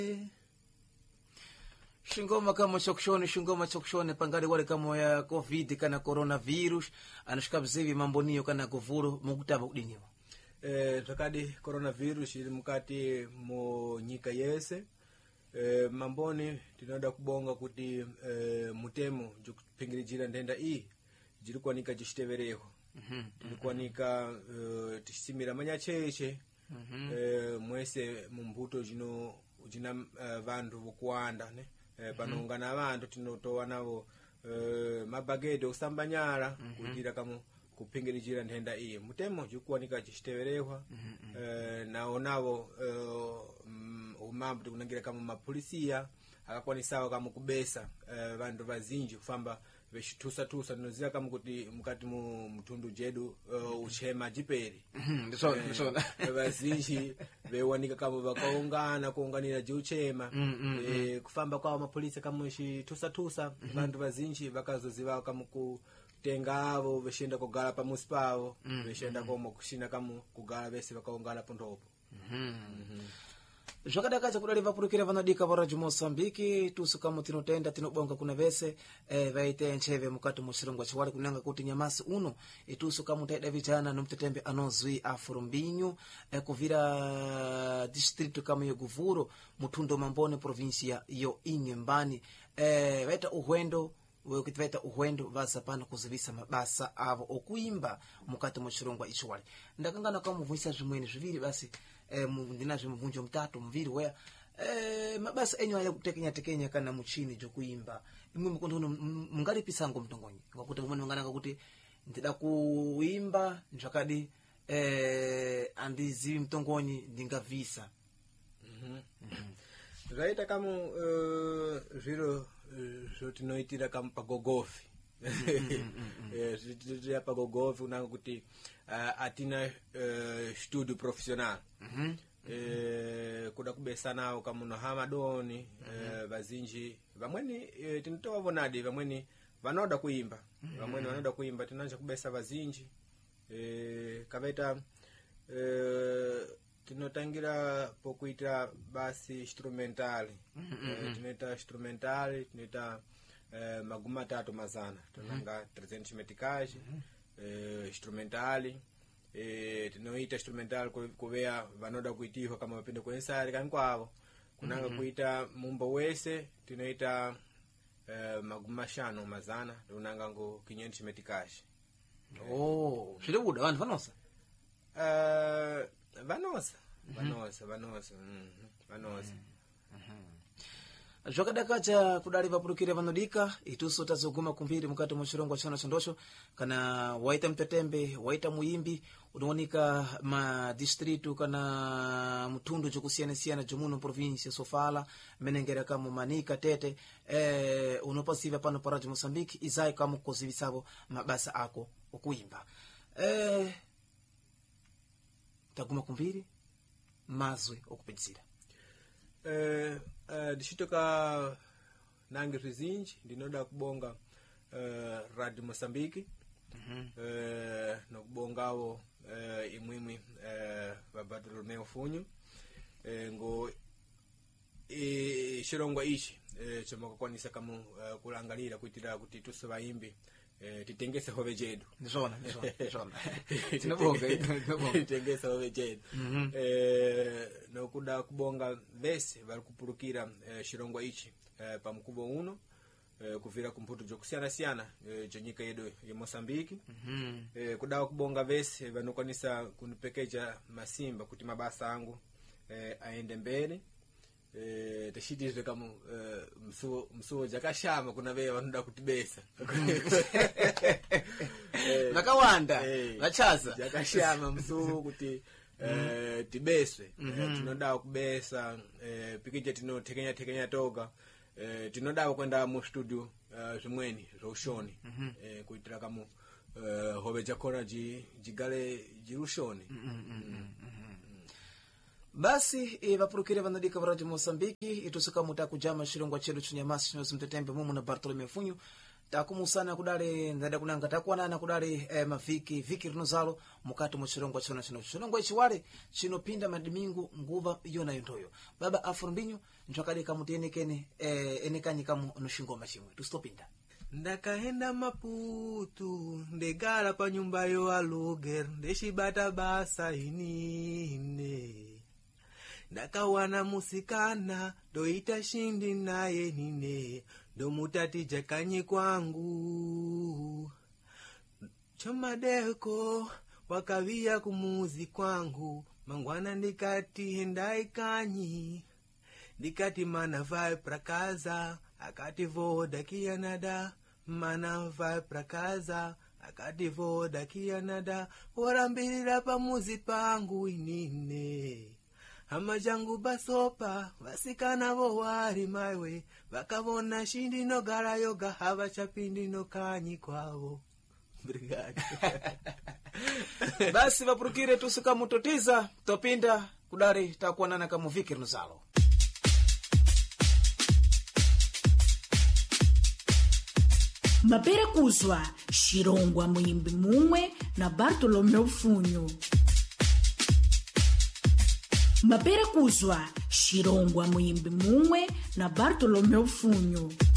Shingoma kama chokshone pangari wale kama ya covid kana coronavirus anashika bizivi mambo niyo kana kuvuru mukutaba kudinyo takadi coronavirus ili mukati mo nyika yese mamboni tinoda kubonga kuti mutemo jukupingirijira ndenda iyi jirikwanika chishitevereho jirikwanika tishisimira manyacheche mwese mumbuto jina vantu vokuwanda ne panongana vantu tinotowa navo mabagede osambanyala kudira kamo kupingirijira ndenda iyi mutemo jikuwanika chishiteverehwa nao navo umambo tikunangira kama mapolisia akakwanisawo kama kubesa vantu vazinji kufamba veshitusa tinoziva kama kuti mukati mu mtundu jedu uchema jiperi vazinji vewanika kama vakaungana kuunganira jiuchema kufamba kwa mapolisia kama shitusa vantu vazinji vakazoziva kama kutenga avo veshenda kugala pamusi pavo veshenda koma kushina kama kugala vese vakaungana pondopo zvakadakacha kudali vapurukira vanodika varaji Mosambiki tusukamu tinotenda tinobonga kuna vese vaite ncheve mukati mushirongwa chiwali kunanga kuti nyamasi uno itusukamu taida vijana nomtetembe anozwi afurumbinyu kuvira distritu kama yo Guvuro mutundo mambone provincia yo Inhambane vaita uhwendo wekutivaita uhwendo vaza pano kuzivisa mabasa avo okuimba mukati mushirongwa ichiwali ndakangana kamuvuyisa zvimweni zviviri basi ndinazvo muvunjo mutatu muviri weya mabasa enyu aya kutekenya kana muchini jokuimba imwe mukondono mungalipisango mtongonyi ngakuti mumwe mungana kuti ndida kuimba zvakadi andizivi mtongonyi ndingavisa zvaita kama zviro zvotinoitira kama pagogofi zvitira pagogofi unanga kuti atina studio professional kuda kubesanawo kama nohama doni vazinji vamweni tinotovavonadi vamweni vanoda kuimba vamweni vanoda kuimba tinanja kubesa vazinji kavaita tinotangira pokuita basi instrumentali tinoita instrumentali tinoita maguma tatu mazana tunanga 300 metikaji instrumentali tinoita instrumentali kuvea vanoda kuitihwa kama vapinde kuensari kani kwavo kunanga kuita mumbo wese tinoita maguma shano mazana tunanga ngo 500 metikaji zviri kuda vantu vanosa vanosa zvakadakacha kudali vapurukire vanodika ituso tazoguma kumbiri mukati muchirongwa chano chondocho kana waita mtetembe waita muimbi unowanika madistritu kana mutundu jokusiyana jomuno provinsia Sofala menengera kama Manika Tete unopasiva pano paraji Mosambiki izai kama kuzivisavo mabasa ako okuimba taguma kumbiri mazwe okupedzisira ndichitoka nange zvizinji ndinoda kubonga Radio Mosambiki nokubongawo imwimwi vaBartolomeo Funyu ngo chirongwa ichi chomakakwanisa kama kulangalira kuitira kuti tuso vaimbi titengese hove jedu nizona tinobonga titengese hove jedu nokuda kubonga vese vari kupurukira chirongwa ichi pamukuvo uno kuvira kumputu jokusiyana jonyika yedu ya Mosambiki kuda kubonga vese vanokwanisa kunipekeja masimba kuti mabasa angu aende mbele tashitizwe kama msuo jakashama kuna veye vanoda kutibesa nakawanda nachaza jakashama msuo kuti tibeswe tinoda kubesa pikije tinotekenya toga tinoda kwenda mu studio zvimweni zvoshoni kuitira kama hove jakona jigale jirushoni basi vapurukire vanodika varaji Mosambiki itusuka muta kujama shirongwa chedu chunyamasi chinozi mtetembe mumu na Bartolomeo Funyu takumusana kudale ndada kunanga takuanana kudale maviki rinozalo mukati mu chilongo chona chino chilongo ichiwale chinopinda madimingu nguva yona yontoyo baba afurumbinyo nchakali kamutenekene enekanyi kamu noshingoma chimwe tustopinda ndakaenda Maputo ndegara pa nyumba yo aluger ndeshibata basa inine ndakawana musikana doita shindi naye nine ndomutatija kanyi kwangu chomadeko wakavia kumuzi kwangu mangwana ndikati hendai kanyi ndikati mana vai prakaza akati voda kianada mana vai prakaza akati voda kianada warambirira pamuzi pangu inine hama jangu basopa vasikana vo wari maiwe vakavona shindi nogara yoga hava chapindi no kanyi kwavo. Obrigado. Basi vapurukire tusuka mutotiza topinda kudari takuanana kamuviki rinozalo. Mapera kuzwa Shirongwa Muimbi Mumwe na Bartolomeu Funho. Mapera kuzwa Shirongwa Muimbi Mumwe na Bartolomeu Funho.